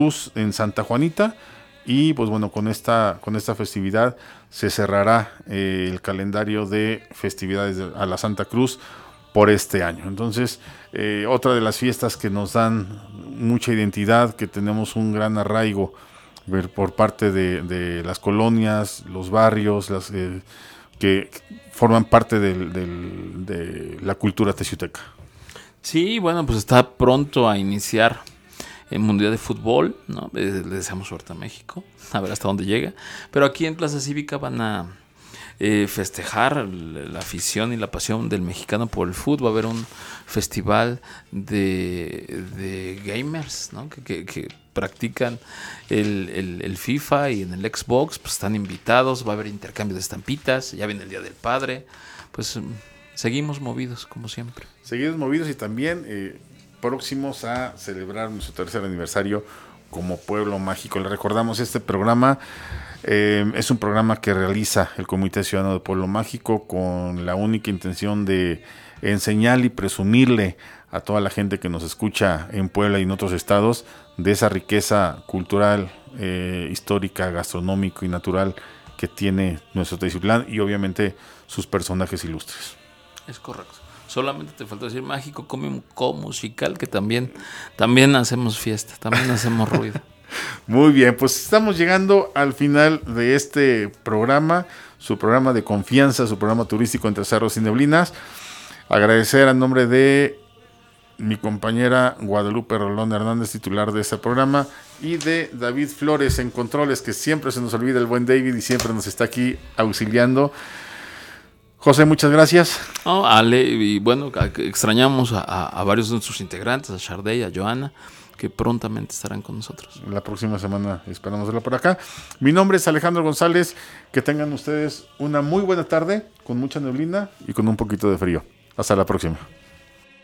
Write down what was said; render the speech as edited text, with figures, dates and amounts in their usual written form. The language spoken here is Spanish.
Cruz en Santa Juanita. Y pues bueno, con esta festividad se cerrará el calendario de festividades a la Santa Cruz por este año. Entonces, otra de las fiestas que nos dan mucha identidad, que tenemos un gran arraigo por parte de las colonias, los barrios, que forman parte de la cultura teciuteca. Sí, bueno, pues está pronto a iniciar el Mundial de Fútbol, ¿no? Le deseamos suerte a México, a ver hasta dónde llega. Pero aquí en Plaza Cívica van a festejar la afición y la pasión del mexicano por el fútbol. Va a haber un festival de gamers, ¿no? que practican el FIFA y en el Xbox, pues están invitados. Va a haber intercambio de estampitas, ya viene el Día del Padre. Pues seguimos movidos, como siempre. Seguimos movidos y también próximos a celebrar nuestro tercer aniversario como Pueblo Mágico. Le recordamos, este programa es un programa que realiza el Comité Ciudadano de Pueblo Mágico con la única intención de enseñar y presumirle a toda la gente que nos escucha en Puebla y en otros estados de esa riqueza cultural, histórica, gastronómico y natural que tiene nuestro Teciutlán y obviamente sus personajes ilustres. Es correcto. Solamente te falta decir mágico, cómico, musical, que también hacemos fiesta, también hacemos ruido. Muy bien, pues estamos llegando al final de este programa, su programa de confianza, su programa turístico Entre Cerros y Neblinas. Agradecer a nombre de mi compañera Guadalupe Rolón Hernández, titular de este programa, y de David Flores en controles, que siempre se nos olvida el buen David y siempre nos está aquí auxiliando. José, muchas gracias. Ale, y bueno, extrañamos a varios de nuestros integrantes, a Shardey, a Joana, que prontamente estarán con nosotros. La próxima semana esperamos verla por acá. Mi nombre es Alejandro González. Que tengan ustedes una muy buena tarde, con mucha neblina y con un poquito de frío. Hasta la próxima.